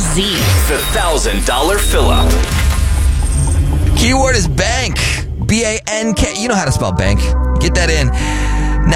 Z. The $1,000 fill-up. Keyword is bank. B-A-N-K. You know how to spell bank. Get that in.